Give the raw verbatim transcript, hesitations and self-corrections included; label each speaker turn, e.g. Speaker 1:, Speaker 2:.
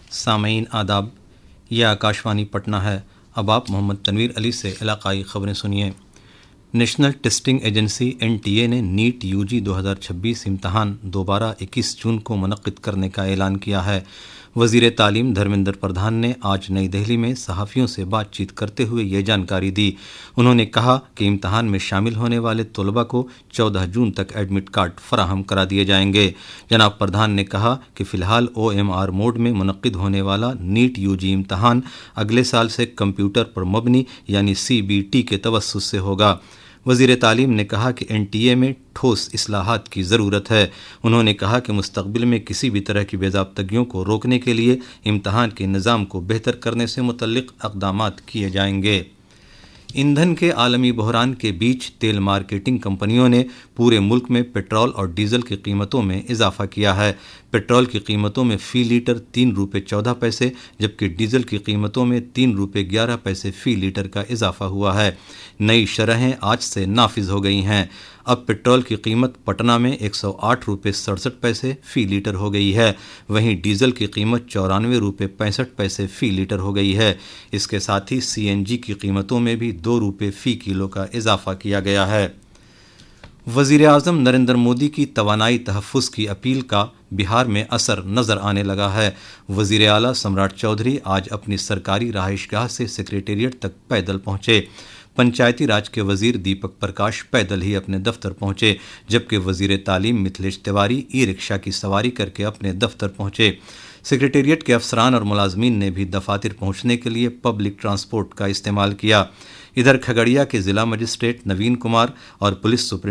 Speaker 1: سامعین آداب، یہ آکاشوانی پٹنہ ہے۔ اب آپ محمد تنویر علی سے علاقائی خبریں سنیے۔ National testing agency N T A نے نیٹ یو جی دو ہزار چھبیس امتحان دوبارہ اکیس جون کو منعقد کرنے کا اعلان کیا ہے۔ وزیر تعلیم دھرمیندر پردھان نے آج نئی دہلی میں صحافیوں سے بات چیت کرتے ہوئے یہ جانکاری دی۔ انہوں نے کہا کہ امتحان میں شامل ہونے والے طلباء کو چودہ جون تک ایڈمٹ کارڈ فراہم کرا دیے جائیں گے۔ جناب پردھان نے کہا کہ فی الحال او ایم آر موڈ میں منعقد ہونے والا نیٹ یو جی امتحان اگلے سال سے کمپیوٹر پر مبنی یعنی سی بی ٹی کے توسط سے ہوگا۔ وزیر تعلیم نے کہا کہ این ٹی اے میں ٹھوس اصلاحات کی ضرورت ہے۔ انہوں نے کہا کہ مستقبل میں کسی بھی طرح کی بے ضابطگیوں کو روکنے کے لیے امتحان کے نظام کو بہتر کرنے سے متعلق اقدامات کیے جائیں گے۔ ایندھن کے عالمی بحران کے بیچ تیل مارکیٹنگ کمپنیوں نے پورے ملک میں پٹرول اور ڈیزل کی قیمتوں میں اضافہ کیا ہے۔ پٹرول کی قیمتوں میں فی لیٹر تین روپے چودہ پیسے جبکہ ڈیزل کی قیمتوں میں تین روپے گیارہ پیسے فی لیٹر کا اضافہ ہوا ہے۔ نئی شرحیں آج سے نافذ ہو گئی ہیں۔ اب پٹرول کی قیمت پٹنہ میں ایک سو آٹھ روپے سڑسٹھ پیسے فی لیٹر ہو گئی ہے، وہیں ڈیزل کی قیمت چورانوے روپے پینسٹھ پیسے فی لیٹر ہو گئی ہے۔ اس کے ساتھ ہی سی این جی کی قیمتوں میں بھی دو روپے فی کلو کا اضافہ کیا گیا ہے۔ وزیر اعظم نریندر مودی کی توانائی تحفظ کی اپیل کا بہار میں اثر نظر آنے لگا ہے۔ وزیر اعلیٰ سمراٹ چودھری آج اپنی سرکاری رہائش گاہ سے سیکریٹریٹ تک پیدل پہنچے۔ پنچایتی راج کے وزیر دیپک پرکاش پیدل ہی اپنے دفتر پہنچے جبکہ وزیر تعلیم متھلیش تیواری ای رکشا کی سواری کر کے اپنے دفتر پہنچے۔ سیکریٹریٹ کے افسران اور ملازمین نے بھی دفاتر پہنچنے کے لیے پبلک ٹرانسپورٹ کا استعمال کیا۔ ادھر کھگڑیا کے ضلع مجسٹریٹ نوین کمار اور پولیس سپرنٹینڈنٹ